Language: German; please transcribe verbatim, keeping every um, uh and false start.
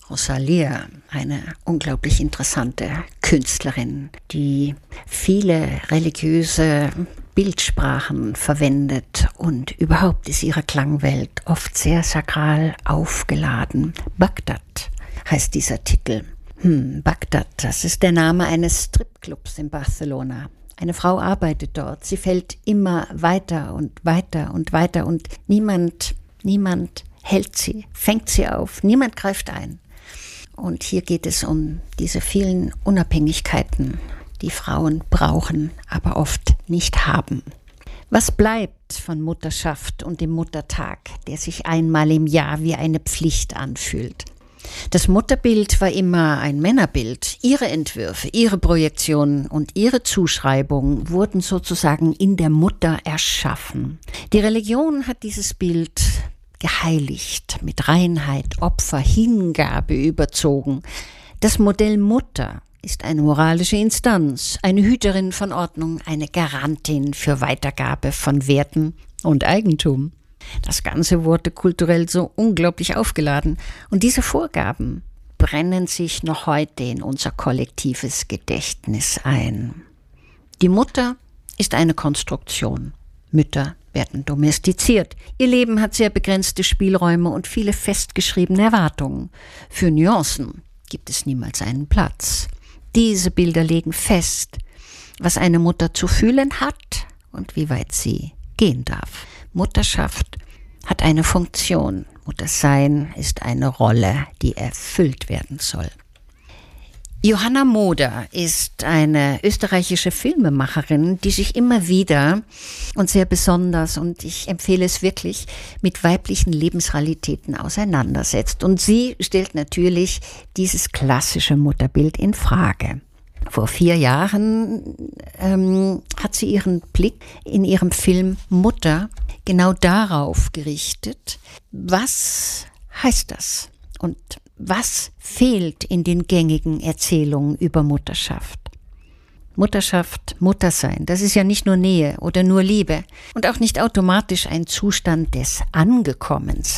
Rosalia, eine unglaublich interessante Künstlerin, die viele religiöse Bildsprachen verwendet und überhaupt ist ihre Klangwelt oft sehr sakral aufgeladen. Bagdad heißt dieser Titel. Hm, Bagdad, das ist der Name eines Stripclubs in Barcelona. Eine Frau arbeitet dort. Sie fällt immer weiter und weiter und weiter und niemand, niemand hält sie, fängt sie auf, niemand greift ein. Und hier geht es um diese vielen Unabhängigkeiten, die Frauen brauchen, aber oft nicht haben. Was bleibt von Mutterschaft und dem Muttertag, der sich einmal im Jahr wie eine Pflicht anfühlt? Das Mutterbild war immer ein Männerbild. Ihre Entwürfe, ihre Projektionen und ihre Zuschreibungen wurden sozusagen in der Mutter erschaffen. Die Religion hat dieses Bild geheiligt, mit Reinheit, Opfer, Hingabe überzogen. Das Modell Mutter ist eine moralische Instanz, eine Hüterin von Ordnung, eine Garantin für Weitergabe von Werten und Eigentum. Das Ganze wurde kulturell so unglaublich aufgeladen und diese Vorgaben brennen sich noch heute in unser kollektives Gedächtnis ein. Die Mutter ist eine Konstruktion. Mütter werden domestiziert. Ihr Leben hat sehr begrenzte Spielräume und viele festgeschriebene Erwartungen. Für Nuancen gibt es niemals einen Platz. Diese Bilder legen fest, was eine Mutter zu fühlen hat und wie weit sie gehen darf. Mutterschaft hat eine Funktion. Muttersein ist eine Rolle, die erfüllt werden soll. Johanna Moder ist eine österreichische Filmemacherin, die sich immer wieder und sehr besonders, und ich empfehle es wirklich, mit weiblichen Lebensrealitäten auseinandersetzt. Und sie stellt natürlich dieses klassische Mutterbild in Frage. Vor vier Jahren ähm, hat sie ihren Blick in ihrem Film Mutter genau darauf gerichtet, was heißt das und was fehlt in den gängigen Erzählungen über Mutterschaft. Mutterschaft, Muttersein, das ist ja nicht nur Nähe oder nur Liebe und auch nicht automatisch ein Zustand des Angekommenseins.